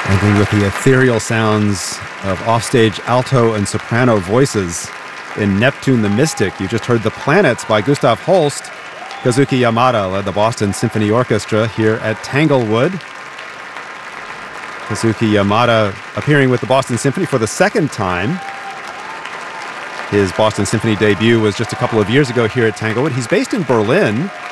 Ending with the ethereal sounds of offstage alto and soprano voices in Neptune the Mystic. You just heard The Planets by Gustav Holst. Kazuki Yamada led the Boston Symphony Orchestra here at Tanglewood. Kazuki Yamada appearing with the Boston Symphony for the second time. His Boston Symphony debut was just a couple of years ago here at Tanglewood. He's based in Berlin,